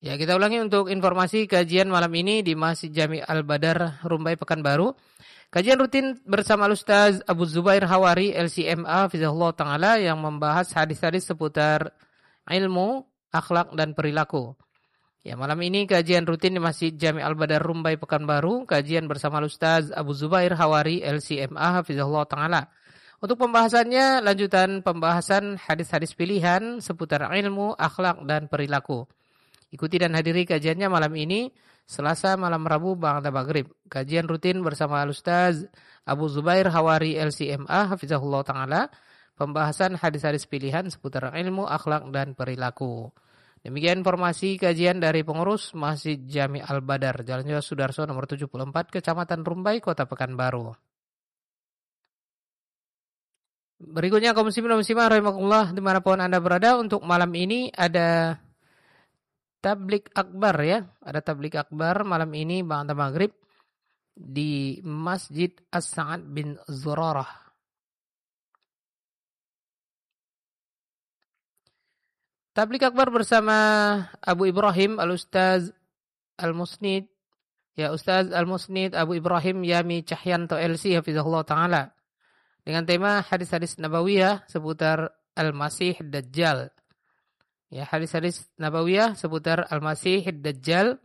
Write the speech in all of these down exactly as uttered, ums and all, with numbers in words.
Ya, kita ulangi untuk informasi kajian malam ini di Masjid Jami Al-Badar, Rumbai, Pekanbaru. Kajian rutin bersama Ustaz Abu Zubair Hawari, L C M A, Hafizahullah Ta'ala, yang membahas hadis-hadis seputar ilmu, akhlak, dan perilaku. Ya, malam ini kajian rutin di Masjid Jami Al-Badar, Rumbai, Pekanbaru. Kajian bersama Ustaz Abu Zubair Hawari, L C M A, Hafizahullah Ta'ala. Untuk pembahasannya, lanjutan pembahasan hadis-hadis pilihan seputar ilmu, akhlak, dan perilaku. Ikuti dan hadiri kajiannya malam ini, Selasa malam Rabu ba'da maghrib. Kajian rutin bersama Ustaz Abu Zubair Hawari, L C M A, Hafizahullah Ta'ala. Pembahasan hadis-hadis pilihan seputar ilmu, akhlak, dan perilaku. Demikian informasi kajian dari pengurus Masjid Jami Al-Badar, Jalan Joha Sudarso nomor tujuh puluh empat, Kecamatan Rumbai, Kota Pekanbaru. Berikutnya kaum muslimin dan muslimah rahimakumullah dimanapun Anda berada, untuk malam ini ada tablik akbar ya. Ada tablik akbar malam ini ba'da maghrib di Masjid As-Sa'ad bin Zurarah. Tablik akbar bersama Abu Ibrahim Al-Ustaz Al-Musnid. Ya, Ustaz Al-Musnid Abu Ibrahim Yami Cahyanto L C Hafizahullah Ta'ala. Dengan tema hadis-hadis nabawiyah seputar Al-Masih Dajjal. Ya, hadis-hadis nabawiyah seputar Al-Masih Dajjal.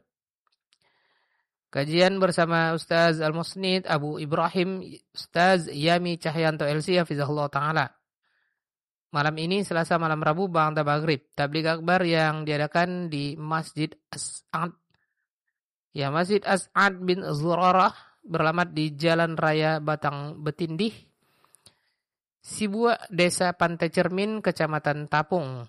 Kajian bersama Ustaz Al-Musnid Abu Ibrahim Ustaz Yami Cahyanto L C Hafizahullah Ta'ala. Malam ini Selasa malam Rabu ba'da maghrib. Tabligh akbar yang diadakan di Masjid As-Sa'ad. Ya, Masjid As-Sa'ad bin Zurarah beralamat di Jalan Raya Batang Betindih, Sibua, Desa Pantai Cermin, Kecamatan Tapung.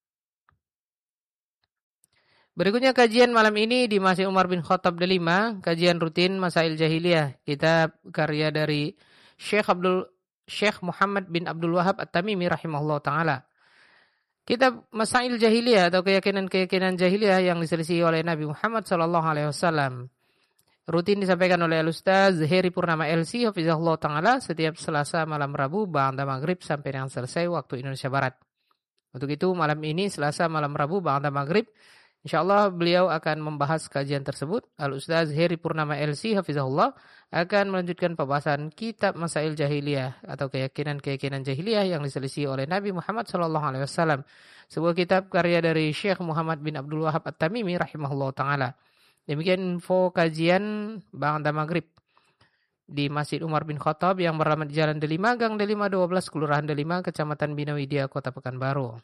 Berikutnya kajian malam ini di Masjid Umar bin Khattab Delima, kajian rutin Masail Jahiliyah, kitab karya dari Syekh Abdul Syekh Muhammad bin Abdul Wahab At-Tamimi rahimahullah ta'ala. Kitab Masail Jahiliyah atau keyakinan-keyakinan jahiliyah yang diselisih oleh Nabi Muhammad sallallahu alaihi wasallam. Rutin disampaikan oleh Al-Ustaz Heri Purnama L C Hafizahullah Ta'ala setiap Selasa malam Rabu ba'da maghrib sampai yang selesai waktu Indonesia Barat. Untuk itu malam ini Selasa malam Rabu ba'da maghrib, insyaallah beliau akan membahas kajian tersebut. Al-Ustaz Heri Purnama L C Hafizahullah akan melanjutkan pembahasan kitab Masail Jahiliyah atau keyakinan-keyakinan jahiliyah yang diselisih oleh Nabi Muhammad sallallahu alaihi wasallam. Sebuah kitab karya dari Syekh Muhammad bin Abdul Wahab At-Tamimi rahimahullah ta'ala. Demikian info kajian ba'da maghrib di Masjid Umar bin Khattab yang beralamat di Jalan Delima, Gang Delima dua belas, Kelurahan Delima, Kecamatan Binawidia, Kota Pekanbaru.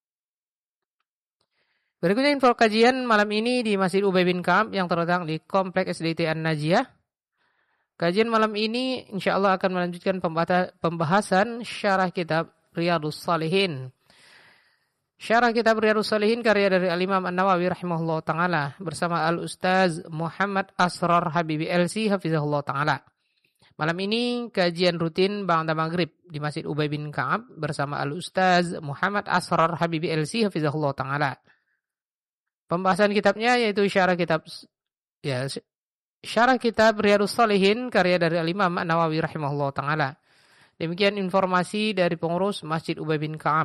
Berikutnya info kajian malam ini di Masjid Ubay bin Ka'ab yang terletak di Komplek S D T An-Najiyah. Kajian malam ini insyaallah akan melanjutkan pembahasan syarah kitab Riyadhus Shalihin. Syarah kitab Riyadhus Shalihin karya dari Al-Imam An-Nawawi rahimahullah ta'ala bersama Al-Ustaz Muhammad Asrar Habibi L C Hafizahullah ta'ala. Malam ini kajian rutin ba'da maghrib di Masjid Ubay bin Ka'ab bersama Al-Ustaz Muhammad Asrar Habibi L C Hafizahullah ta'ala. Pembahasan kitabnya yaitu syarah kitab ya syarah kitab Riyadhus Shalihin karya dari Al-Imam An-Nawawi rahimahullah ta'ala. Demikian informasi dari pengurus Masjid Ubay bin Ka'ab.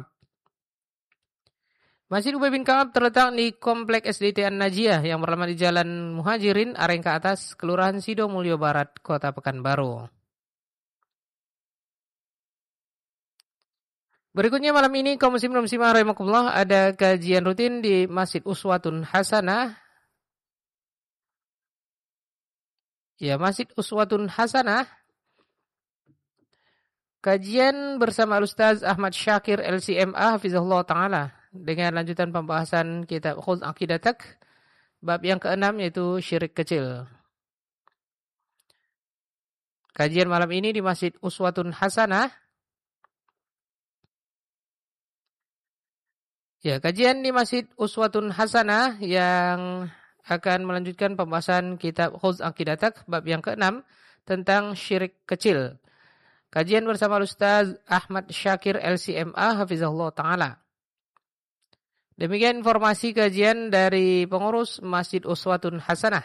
Masjid Ubay bin Ka'ab terletak di Komplek S D T An-Najiyah yang beralamat di Jalan Muhajirin, Areng ke atas, Kelurahan Sidomulyo Barat, Kota Pekanbaru. Berikutnya malam ini kaum muslimin dan muslimah rahimakumullah ada kajian rutin di Masjid Uswatun Hasanah. Ya, Masjid Uswatun Hasanah. Kajian bersama Ustaz Ahmad Syakir L C M A Hafizahullah Ta'ala dengan lanjutan pembahasan kitab Khudz Aqidatak bab yang keenam yaitu syirik kecil. Kajian malam ini di Masjid Uswatun Hasanah. Ya, kajian di Masjid Uswatun Hasanah yang akan melanjutkan pembahasan kitab Khudz Aqidatak bab yang keenam tentang syirik kecil. Kajian bersama Ustaz Ahmad Syakir L C M A Hafizahullah Ta'ala. Demikian informasi kajian dari pengurus Masjid Uswatun Hasanah.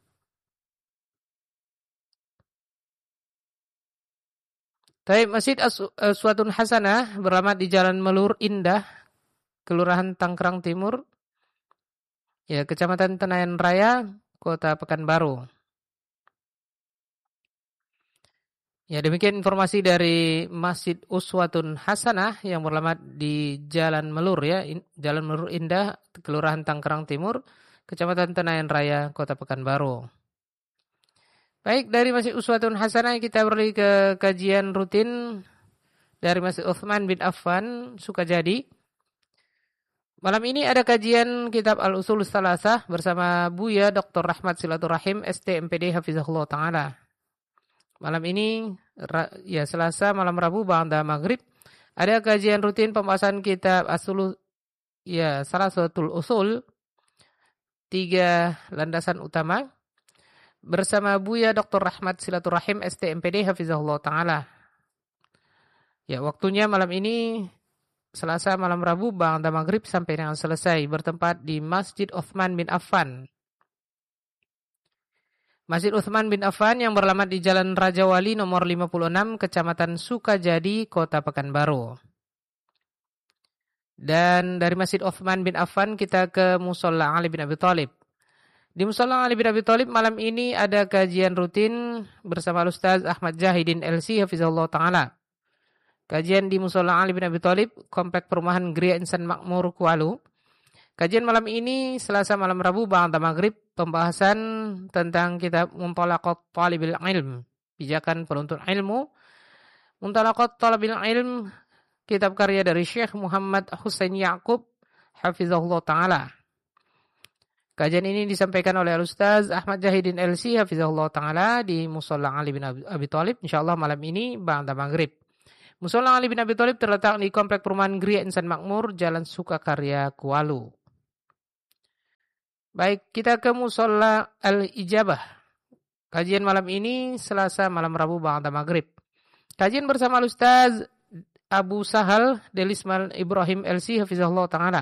Taib Masjid Uswatun Hasanah beralamat di Jalan Melur Indah, Kelurahan Tanggerang Timur, Ya, Kecamatan Tenayan Raya, Kota Pekanbaru. Ya, demikian informasi dari Masjid Uswatun Hasanah yang beralamat di Jalan Melur ya, Jalan Melur Indah, Kelurahan Tanggerang Timur, Kecamatan Tenayan Raya, Kota Pekanbaru. Baik, dari Masjid Uswatun Hasanah kita beralih ke kajian rutin dari Masjid Utsman bin Affan, Sukajadi. Malam ini ada kajian kitab Al-Usul Salasah bersama Buya Doktor Rahmat Silaturahim S T M P D Hafizahullah Ta'ala. Malam ini, ya Selasa malam Rabu ba'da maghrib, ada kajian rutin pembahasan kitab Asul, ya salah satu usul, tiga landasan utama, bersama Buya Doktor Rahmat Silaturahim S T M P D Hafizahullah Ta'ala. Ya, waktunya malam ini, Selasa malam Rabu ba'da maghrib sampai dengan selesai, bertempat di Masjid Utsman bin Affan. Masjid Utsman bin Affan yang beralamat di Jalan Raja Wali nomor lima puluh enam, Kecamatan Sukajadi, Kota Pekanbaru. Dan dari Masjid Utsman bin Affan kita ke Musholla Ali bin Abi Thalib. Di Musholla Ali bin Abi Thalib malam ini ada kajian rutin bersama Ustaz Ahmad Jahidin L C Hafizahullah Ta'ala. Kajian di Musholla Ali bin Abi Thalib, Komplek Perumahan Gria Insan Makmur, Kualu. Kajian malam ini Selasa malam Rabu ba'da maghrib, pembahasan tentang kitab Muntalaqat Thalibil Ilm, pijakan penuntut ilmu. Muntalaqat Thalibil Ilm, kitab karya dari Syekh Muhammad Husain Ya'qub Hafizahullah Ta'ala. Kajian ini disampaikan oleh Al-Ustaz Ahmad Jahidin L C Hafizahullah Ta'ala di Musholla Ali bin Abi Thalib, insyaallah malam ini ba'da maghrib. Musholla Ali bin Abi Thalib terletak di Komplek Perumahan Gria Insan Makmur, Jalan Sukakarya, Kualu. Baik, kita ke Musholla Al-Ijabah. Kajian malam ini Selasa malam Rabu ba'da maghrib. Kajian bersama Ustaz Abu Sahal Delisman Ibrahim L C Hafizahullah Ta'ala.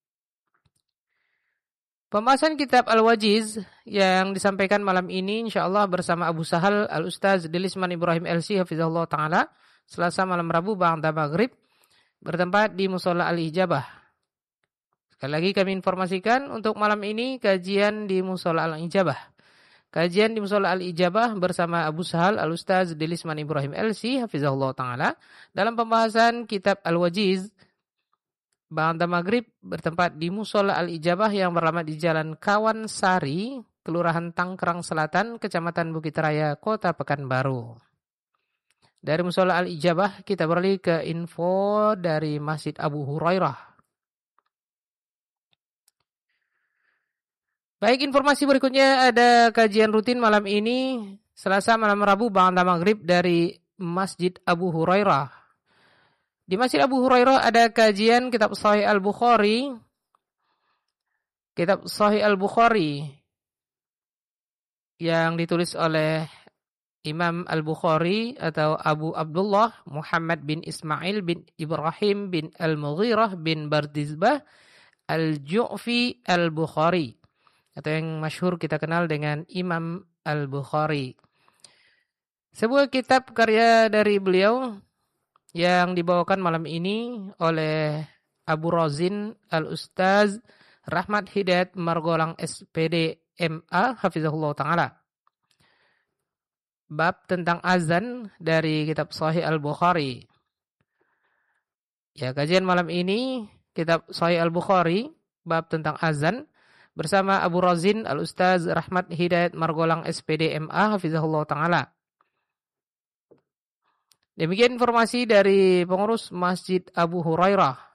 Pembahasan kitab Al-Wajiz yang disampaikan malam ini insyaallah bersama Abu Sahal Al-Ustaz Delisman Ibrahim L C Hafizahullah Ta'ala, Selasa malam Rabu ba'da maghrib, bertempat di Musholla Al-Ijabah. Sekali lagi kami informasikan untuk malam ini kajian di Musholla Al-Ijabah. Kajian di Musholla Al-Ijabah bersama Abu Sahal Al-Ustaz Delisman Ibrahim L C Hafizahullah Ta'ala dalam pembahasan kitab Al-Wajiz ba'da maghrib, bertempat di Musholla Al-Ijabah yang beralamat di Jalan Kawan Sari, Kelurahan Tanggerang Selatan, Kecamatan Bukit Raya, Kota Pekanbaru. Dari Musholla Al-Ijabah kita beralih ke info dari Masjid Abu Hurairah. Baik, informasi berikutnya ada kajian rutin malam ini Selasa malam Rabu ba'da maghrib dari Masjid Abu Hurairah. Di Masjid Abu Hurairah ada kajian kitab Sahih Al-Bukhari. Kitab Sahih Al-Bukhari yang ditulis oleh Imam Al-Bukhari atau Abu Abdullah Muhammad bin Ismail bin Ibrahim bin Al-Mughirah bin Bardizbah Al-Ju'fi Al-Bukhari, atau yang masyhur kita kenal dengan Imam Al-Bukhari. Sebuah kitab karya dari beliau yang dibawakan malam ini oleh Abu Razin Al-Ustaz Rahmat Hidayat Margolang S P D M A Hafizahullah Ta'ala. Bab tentang azan dari kitab Sahih Al-Bukhari. Ya, kajian malam ini kitab Sahih Al-Bukhari, bab tentang azan, bersama Abu Razin Al-Ustaz Rahmat Hidayat Margolang S P D M A Hafizahullah Ta'ala. Demikian informasi dari pengurus Masjid Abu Hurairah.